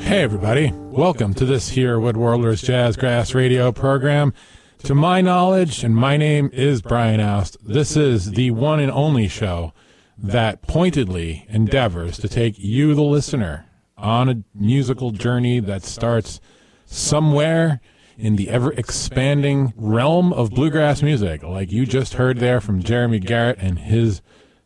Hey everybody, welcome to this here Woodworlders Jazzgrass radio program. To my knowledge, and my name is Brian Oust, this is the one and only show that pointedly endeavors to take you, the listener, on a musical journey that starts somewhere in the ever-expanding realm of bluegrass music, like you just heard there from Jeremy Garrett and his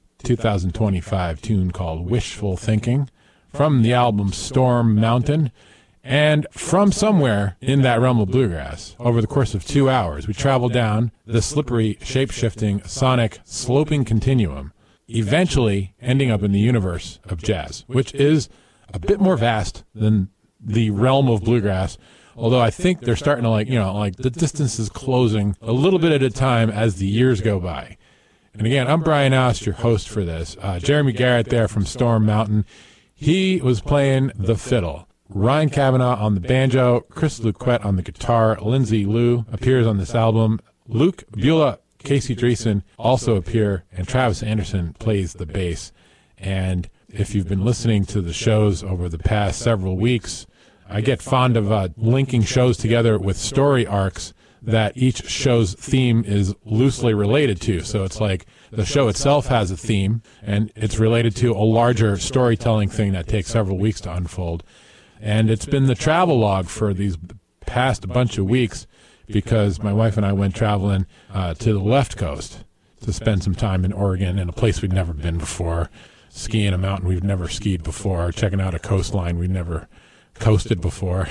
2025 tune called Wishful Thinking, from the album Storm Mountain. And from somewhere in that realm of bluegrass, over the course of 2 hours, we travel down the slippery, shape-shifting, sonic, sloping continuum, eventually ending up in the universe of jazz, which is a bit more vast than the realm of bluegrass, although I think they're starting to, the distance is closing a little bit at a time as the years go by. And again, I'm Brian Oust, your host for this. Jeremy Garrett there from Storm Mountain. He was playing the fiddle. Ryan Kavanaugh on the banjo, Chris Luquette on the guitar, Lindsay Liu appears on this album, Luke Beulah, Casey Dreesen also appear, and Travis Anderson plays the bass. And if you've been listening to the shows over the past several weeks, I get fond of linking shows together with story arcs that each show's theme is loosely related to. So it's like the show itself has a theme, and it's related to a larger storytelling thing that takes several weeks to unfold. And it's been the travel log for these past bunch of weeks because my wife and I went traveling to the left coast to spend some time in Oregon, in a place we'd never been before, skiing a mountain we've never skied before, checking out a coastline we'd never coasted before.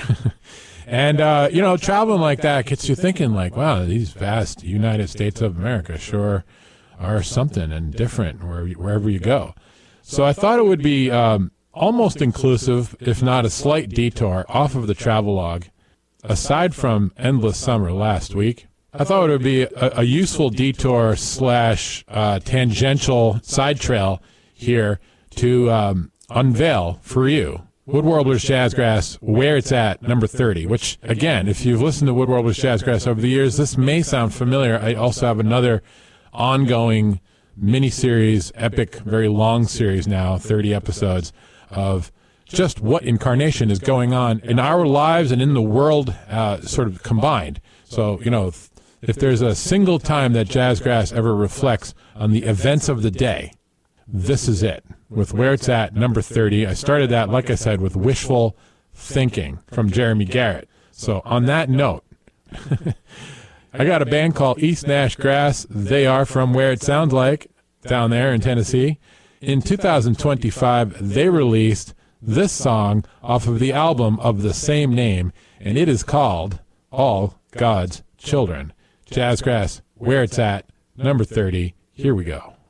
And, traveling like that gets you thinking, like, wow, these vast United States of America sure are something and different wherever you go. So I thought it would be almost inclusive, if not a slight detour, off of the travelogue. Aside from Endless Summer last week, I thought it would be a useful detour / tangential side trail here to unveil for you Woodworlders Jazzgrass, Where It's At, number 30, which, again, if you've listened to Woodworlders Jazzgrass over the years, this may sound familiar. I also have another ongoing mini-series, epic, very long series now, 30 episodes, of just what incarnation is going on in our lives and in the world sort of combined. So, if there's a single time that Jazzgrass ever reflects on the events of the day, this is it, with Where It's At, number 30. I started that, like I said, with Wishful Thinking from Jeremy Garrett. So on that note, I got a band called East Nash Grass. They are from Where It Sounds Like, down there in Tennessee. In 2025, they released this song off of the album of the same name, and it is called All God's Children. Jazzgrass, Where It's At, number 30. Here we go.